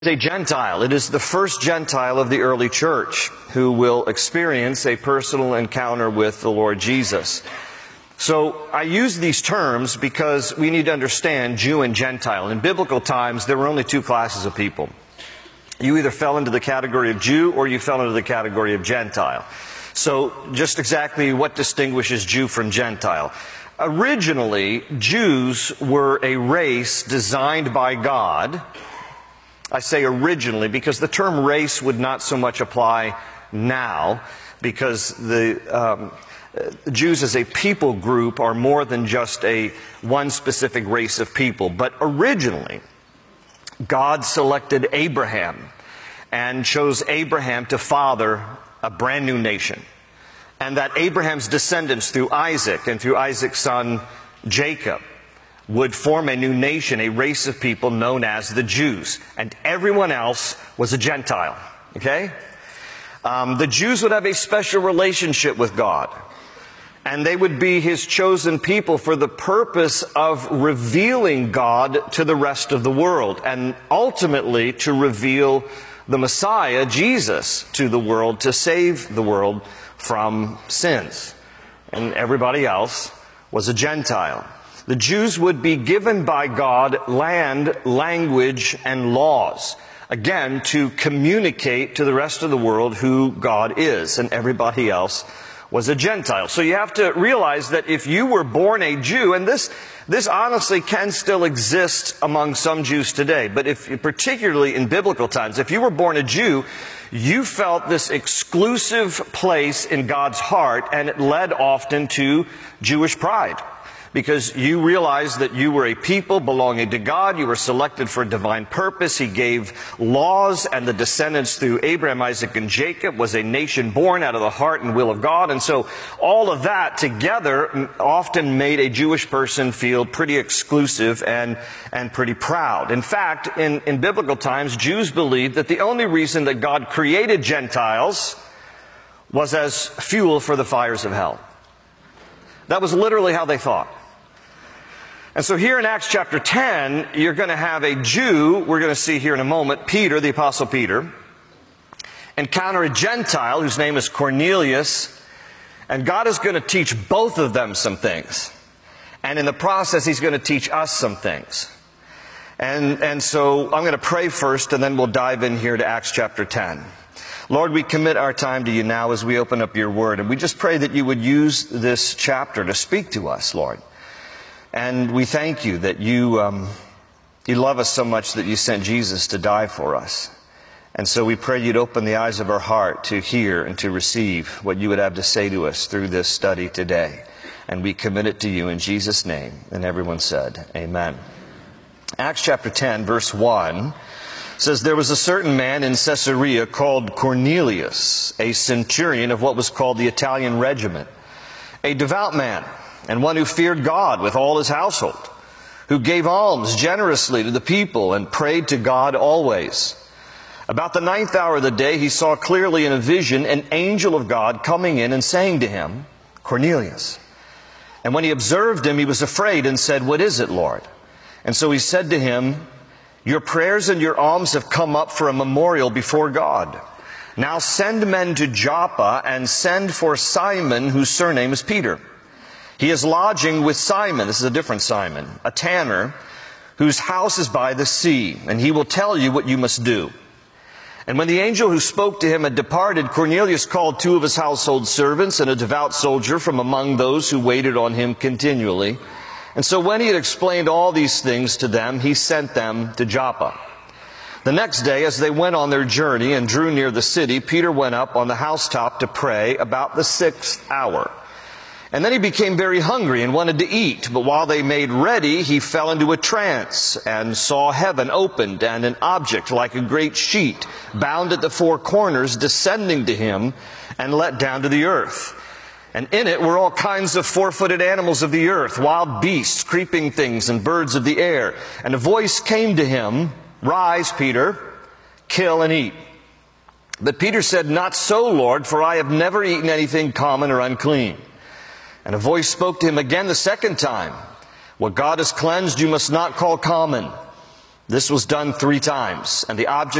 A Gentile. It is the first Gentile of the early church who will experience a personal encounter with the Lord Jesus. So I use these terms because we need to understand Jew and Gentile. In biblical times, there were only two classes of people. You either fell into the category of Jew or you fell into the category of Gentile. So just exactly what distinguishes Jew from Gentile? Originally, Jews were a race designed by God. I say originally because the term race would not so much apply now, because the Jews as a people group are more than just one specific race of people. But originally, God selected Abraham and chose Abraham to father a brand new nation. And that Abraham's descendants through Isaac and through Isaac's son Jacob would form a new nation, a race of people known as the Jews. And everyone else was a Gentile. Okay? The Jews would have a special relationship with God. And they would be His chosen people for the purpose of revealing God to the rest of the world. And ultimately to reveal the Messiah, Jesus, to the world, to save the world from sins. And everybody else was a Gentile. The Jews would be given by God land, language, and laws, again, to communicate to the rest of the world who God is, and everybody else was a Gentile. So you have to realize that if you were born a Jew, and this honestly can still exist among some Jews today, but particularly in biblical times, if you were born a Jew, you felt this exclusive place in God's heart, and it led often to Jewish pride. Because you realized that you were a people belonging to God. You were selected for a divine purpose. He gave laws, and the descendants through Abraham, Isaac, and Jacob was a nation born out of the heart and will of God. And so all of that together often made a Jewish person feel pretty exclusive and pretty proud. In fact, in biblical times, Jews believed that the only reason that God created Gentiles was as fuel for the fires of hell. That was literally how they thought. And so here in Acts chapter 10, you're going to have a Jew, we're going to see here in a moment, Peter, the Apostle Peter, encounter a Gentile whose name is Cornelius, and God is going to teach both of them some things. And in the process, He's going to teach us some things. And so I'm going to pray first, and then we'll dive in here to Acts chapter 10. Lord, we commit our time to You now as we open up Your Word, and we just pray that You would use this chapter to speak to us, Lord. And we thank You that You love us so much that You sent Jesus to die for us. And so we pray You'd open the eyes of our heart to hear and to receive what You would have to say to us through this study today. And we commit it to You in Jesus' name. And everyone said, Amen. Acts chapter 10, verse 1 says, "There was a certain man in Caesarea called Cornelius, a centurion of what was called the Italian regiment, a devout man, and one who feared God with all his household, who gave alms generously to the people and prayed to God always. About the 9th hour of the day, he saw clearly in a vision an angel of God coming in and saying to him, 'Cornelius.' And when he observed him, he was afraid and said, 'What is it, Lord?' And so he said to him, 'Your prayers and your alms have come up for a memorial before God. Now send men to Joppa and send for Simon, whose surname is Peter. He is lodging with Simon,'" this is a different Simon, "'a tanner, whose house is by the sea, and he will tell you what you must do.' And when the angel who spoke to him had departed, Cornelius called 2 of his household servants and a devout soldier from among those who waited on him continually. And so when he had explained all these things to them, he sent them to Joppa. The next day, as they went on their journey and drew near the city, Peter went up on the housetop to pray about the 6th hour. And then he became very hungry and wanted to eat. But while they made ready, he fell into a trance and saw heaven opened and an object like a great sheet bound at the 4 corners descending to him and let down to the earth. And in it were all kinds of 4-footed animals of the earth, wild beasts, creeping things, and birds of the air. And a voice came to him, 'Rise, Peter, kill and eat.' But Peter said, 'Not so, Lord, for I have never eaten anything common or unclean.' And a voice spoke to him again the second time, 'What God has cleansed you must not call common.' This was done 3 times, and the object